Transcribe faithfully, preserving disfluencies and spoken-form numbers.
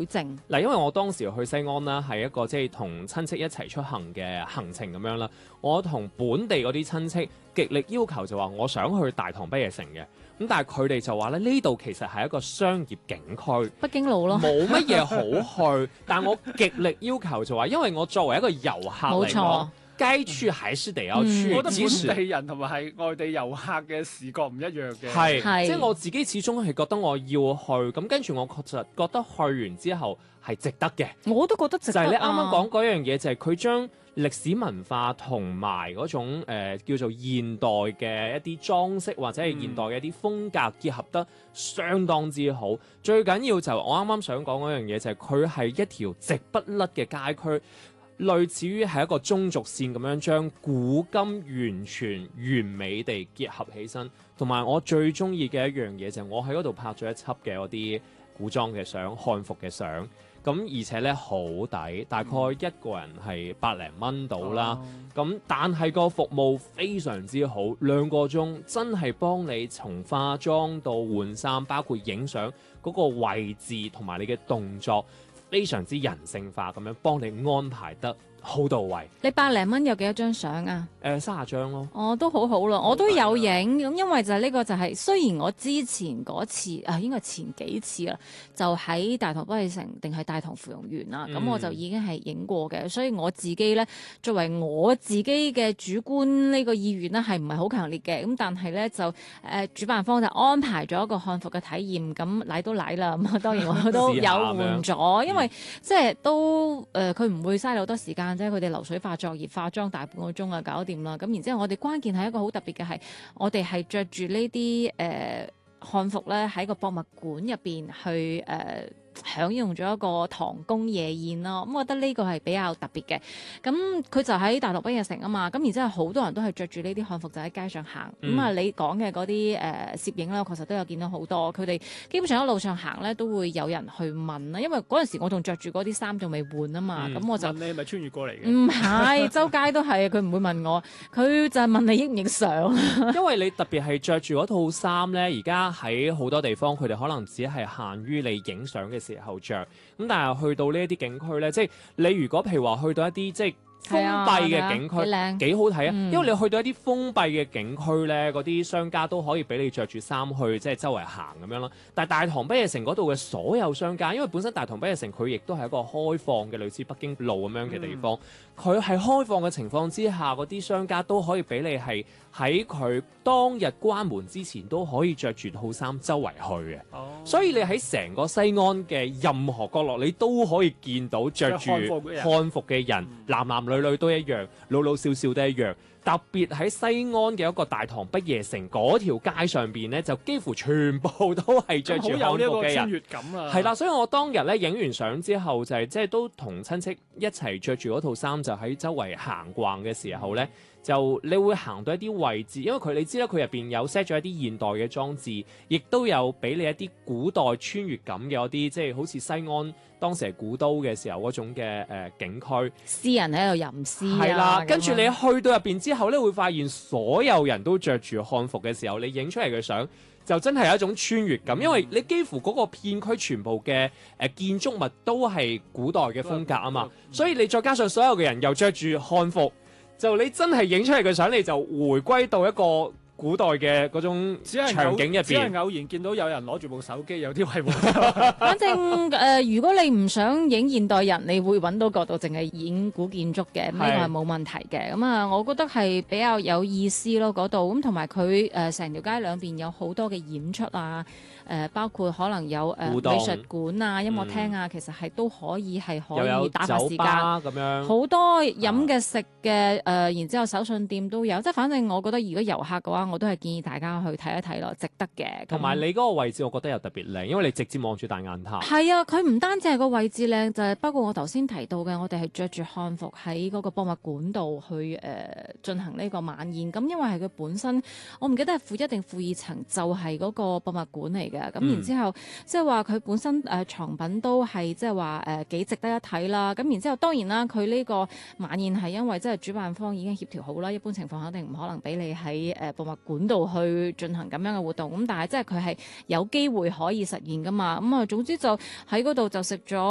許證。 嗱，因為我當時去西安啦，係一個即係同親戚一齊出行嘅行程咁樣啦。我同本地嗰啲親戚極力要求就話我想去大唐不夜城嘅，咁但係佢哋就話咧呢度其實係一個商業景區， 北京路咯， 冇乜嘢好去。但我極力要求就話，因為我作為一個遊客嚟講，該去還是得要去。 嗯、我覺得本地人同埋係外地遊客嘅視覺唔一樣嘅。 係，即係我自己始終係覺得我要去，咁跟住我確實覺得去完之後係值得嘅。 我都覺得值得、啊。 就係你啱啱講嗰樣嘢，就係佢將歷史文化同埋嗰種、呃、叫做現代嘅一啲裝飾或者係現代嘅一啲風格結合得相當之好。嗯、最緊要就我啱啱想講嗰樣嘢，就係佢係一條直不甩嘅街區。類似於係一個中軸線咁樣將古今完全完美地結合起身，同埋我最中意嘅一樣嘢就係我喺嗰度拍咗一輯嘅嗰啲古裝嘅相、漢服嘅相，咁而且呢好抵，大概一個人係百零蚊到啦。咁、哦、但係個服務非常之好，兩個鐘真係幫你從化妝到換衫，包括影相嗰個位置同埋你嘅動作。非常之人性化咁樣幫你安排得好到位。 你百零蚊有幾多張相啊？ 誒三十張咯。 哦，都好好咯，我都有影咁，因為就係呢個就係、是、雖然我之前嗰次啊，應該係前幾次啦，就喺大唐不夜城定係大唐芙蓉園啦，咁、嗯、我就已經係影過嘅，所以我自己咧作為我自己嘅主觀呢個意願咧係唔係好強烈嘅，咁但係咧就誒、呃、主辦方就安排咗一個漢服嘅體驗，咁嚟都嚟啦，咁當然我都有換咗，因為、嗯、即係都誒佢唔會嘥好多時間。即係佢哋流水化作業，化妝大半個鐘啊，搞掂啦。咁然之後，我哋關鍵係一個好特別嘅係，我哋係着住呢啲誒漢服咧，喺個博物館入邊去誒。呃享用咗一個唐宮夜宴咯，咁我覺得呢個係比較特別嘅。咁佢就喺大唐不夜城啊嘛，咁然之後好多人都係着住呢啲漢服就喺街上行。咁啊、嗯，你講嘅嗰啲誒攝影咧，我確實都有見到好多。佢哋基本上喺路上行咧，都會有人去問啦。因為嗰陣時我仲着住嗰啲衫仲未換啊嘛，咁、嗯、我就問你係咪穿越過嚟嘅？ 唔係，周街都係，佢唔會問我，佢就係問你影唔影相。 因為你特別係着住嗰套衫咧，而家喺好多地方，佢哋可能只係限於你影相嘅時候着，咁但係去到呢一啲景區咧，即係你如果譬如話去到一啲即係封閉嘅景區，幾、啊、好睇啊！嗯、因為你去到一啲封閉嘅景區咧，嗰啲商家都可以俾你着住衫去即係周圍行咁樣咯。但係大唐不夜城嗰度嘅所有商家，因為本身大唐不夜城佢亦都係一個開放嘅類似北京路咁樣嘅地方，佢係、嗯、開放嘅情況之下，嗰啲商家都可以俾你係喺佢當日關門之前都可以着住套衫周圍去嘅。哦、所以你喺成個西安嘅任何角落，你都可以見到着住漢服嘅人，嗯、男男女女都一樣，老老少少都一樣。特別喺西安嘅一個大唐不夜城嗰條街上邊咧，就幾乎全部都係着住漢服嘅人。好有呢個穿越感啊！係啦，所以我當日咧影完相之後，就係即係都同親戚一齊着住嗰套衫，就喺周圍行逛嘅時候咧。就你會行到一啲位置，因為佢你知啦，佢入邊有 set 咗一啲現代嘅裝置，亦都有俾你一啲古代穿越感嘅嗰啲，即係好似西安當時係古都嘅時候嗰種嘅誒、呃、景區。 詩人喺度吟詩啊！ 係啦，跟住你去到入邊之後咧，會發現所有人都着住漢服嘅時候，你影出嚟嘅相就真係有一種穿越感，因為你幾乎嗰個片區全部嘅誒、呃、建築物都係古代嘅風格啊嘛，所以你再加上所有嘅人又着住漢服。就你真係影出嚟嘅相，你就回歸到一個古代嘅嗰種場景入邊， 只係偶然見到有人攞住部手機，有啲係冇。 反正誒、呃，如果你唔想影現代人，你會揾到角度，淨係影古建築嘅，呢個係冇問題嘅。咁啊，我覺得係比較有意思咯，嗰度咁同埋佢誒成條街兩邊有好多嘅演出啊。誒、呃、包括可能有誒、呃、美術館啊、音樂廳啊，嗯、其實係都可以係可以打發時間咁樣，好多飲嘅食嘅誒，然之後手信店都有，即係反正我覺得如果遊客嘅話，我都係建議大家去睇一睇咯，值得嘅。 同埋你嗰個位置，我覺得又特別靚，因為你直接望住大雁塔。 係啊，佢唔單止係個位置靚，就係、是、包括我頭先提到嘅，我哋係着住漢服喺嗰個博物館度去誒、呃、進行呢個晚宴。咁因為係佢本身，我唔記得係負一定負二層，就係、是、嗰個博物館嚟嘅。咁、嗯、然之後，即係話佢本身誒、呃、藏品都係即係話誒幾值得一睇啦。咁然之後，當然啦，佢呢個晚宴係因為即係主辦方已經協調好啦。一般情況肯定唔可能俾你喺誒、呃、博物館度去進行咁樣嘅活動。咁但係即係佢係有機會可以實現噶嘛。咁、嗯、啊，總之就喺嗰度就食咗